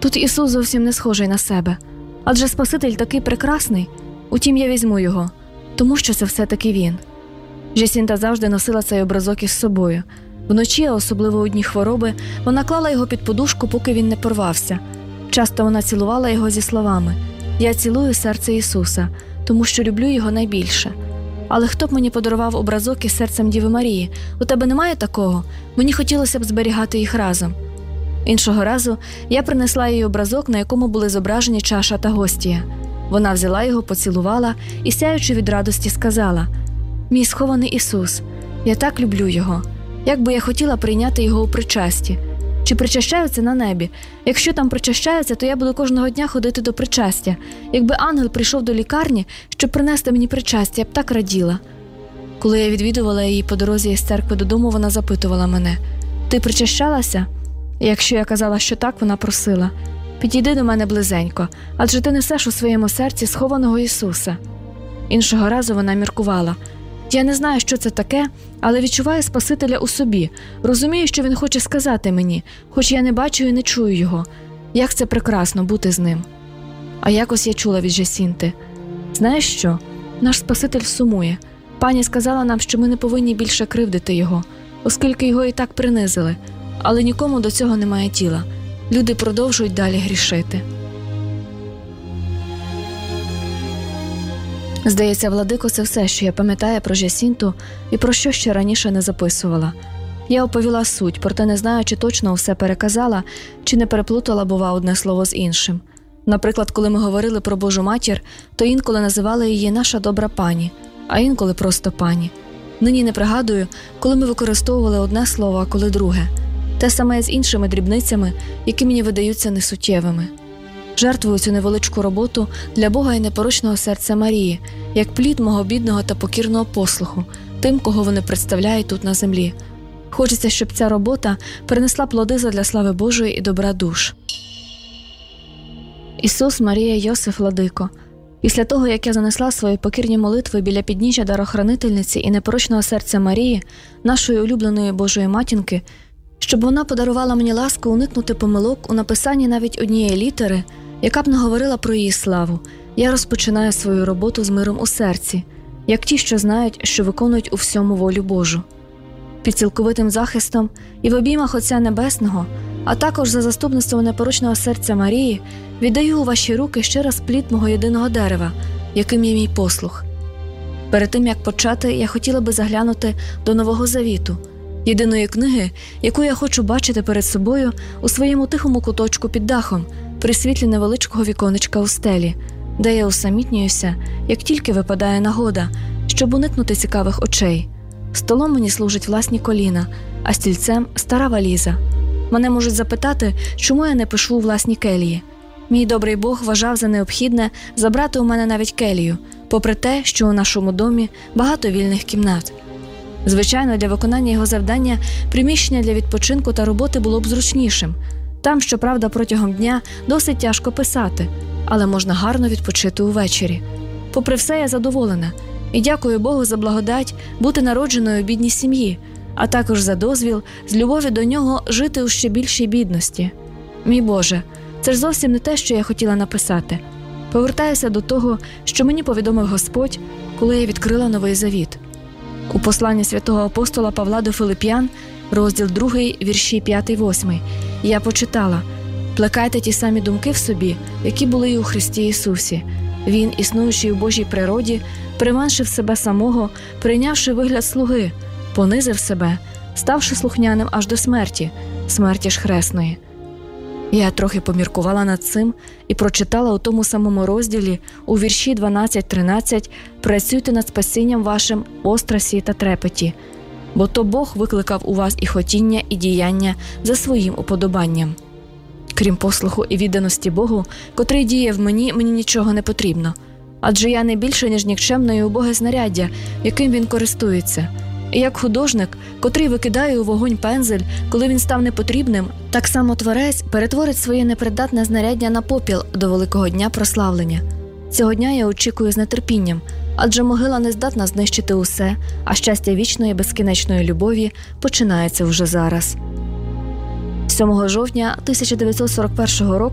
Тут Ісус зовсім не схожий на себе. Адже Спаситель такий прекрасний. Утім, я візьму його, тому що це все-таки він. Джасінта завжди носила цей образок із собою. Вночі, а особливо у дні хвороби, вона клала його під подушку, поки він не порвався. Часто вона цілувала його зі словами: «Я цілую серце Ісуса, тому що люблю його найбільше». Але хто б мені подарував образок із серцем Діви Марії? У тебе немає такого? Мені хотілося б зберігати їх разом. Іншого разу я принесла їй образок, на якому були зображені чаша та гостія. Вона взяла його, поцілувала і, сяючи від радості, сказала: «Мій схований Ісус, я так люблю його. Як би я хотіла прийняти його у причасті. Чи причащаються на небі? Якщо там причащаються, то я буду кожного дня ходити до причастя. Якби ангел прийшов до лікарні, щоб принести мені причастя, я б так раділа». Коли я відвідувала її по дорозі із церкви додому, вона запитувала мене: «Ти причащалася?» І якщо я казала, що так, вона просила: «Підійди до мене близенько, адже ти несеш у своєму серці схованого Ісуса». Іншого разу вона міркувала: «Я не знаю, що це таке, але відчуваю Спасителя у собі, розумію, що Він хоче сказати мені, хоч я не бачу і не чую Його. Як це прекрасно бути з Ним». А якось я чула від Джасінти: «Знаєш що? Наш Спаситель сумує. Пані сказала нам, що ми не повинні більше кривдити Його, оскільки Його і так принизили. Але нікому до цього немає діла. Люди продовжують далі грішити». Здається, владико, це все, що я пам'ятаю про Джасінту і про що ще раніше не записувала. Я оповіла суть, проте не знаю, чи точно усе переказала, чи не переплутала, бува, одне слово з іншим. Наприклад, коли ми говорили про Божу Матір, то інколи називали її «наша добра пані», а інколи просто «пані». Нині не пригадую, коли ми використовували одне слово, а коли друге. Те саме з іншими дрібницями, які мені видаються несуттєвими. Жертвую цю невеличку роботу для Бога і непорочного серця Марії, як плід мого бідного та покірного послуху, тим, кого вони представляють тут на землі. Хочеться, щоб ця робота принесла плоди задля слави Божої і добра душ. Ісус, Марія, Йосиф, владико, після того, як я занесла свої покірні молитви біля підніжжя дарохранительниці і непорочного серця Марії, нашої улюбленої Божої матінки, щоб вона подарувала мені ласку уникнути помилок у написанні навіть однієї літери, яка б не говорила про її славу, я розпочинаю свою роботу з миром у серці, як ті, що знають, що виконують у всьому волю Божу. Під цілковитим захистом і в обіймах Отця Небесного, а також за заступництвом непорочного серця Марії, віддаю у ваші руки ще раз плід мого єдиного дерева, яким є мій послух. Перед тим, як почати, я хотіла би заглянути до Нового Завіту, єдиної книги, яку я хочу бачити перед собою у своєму тихому куточку під дахом, при світлі невеличкого віконечка у стелі, де я усамітнююся, як тільки випадає нагода, щоб уникнути цікавих очей. Столом мені служать власні коліна, а стільцем – стара валіза. Мене можуть запитати, чому я не пишу у власній келії. Мій добрий Бог вважав за необхідне забрати у мене навіть келію, попри те, що у нашому домі багато вільних кімнат. Звичайно, для виконання його завдання приміщення для відпочинку та роботи було б зручнішим. Там, щоправда, протягом дня досить тяжко писати, але можна гарно відпочити увечері. Попри все, я задоволена і дякую Богу за благодать бути народженою у бідній сім'ї, а також за дозвіл з любові до нього жити у ще більшій бідності. Мій Боже, це ж зовсім не те, що я хотіла написати. Повертаюся до того, що мені повідомив Господь, коли я відкрила Новий Завіт. У посланні святого апостола Павла до Филип'ян, розділ 2, вірші 5-8, я почитала: «Плекайте ті самі думки в собі, які були і у Христі Ісусі. Він, існуючий у Божій природі, применшив себе самого, прийнявши вигляд слуги, понизив себе, ставши слухняним аж до смерті, смерті ж хресної». Я трохи поміркувала над цим і прочитала у тому самому розділі, у вірші 12-13: «Працюйте над спасінням вашим в острасі та трепеті, бо то Бог викликав у вас і хотіння, і діяння за своїм уподобанням». Крім послуху і відданості Богу, котрий діє в мені нічого не потрібно. Адже я не більше, ніж нікчемне і убоге знаряддя, яким він користується. І як художник, котрий викидає у вогонь пензель, коли він став непотрібним, так само Творець перетворить своє непридатне знаряддя на попіл до великого дня прославлення. Цього дня я очікую з нетерпінням, адже могила не здатна знищити усе, а щастя вічної безкінечної любові починається вже зараз. 7 жовтня 1941 року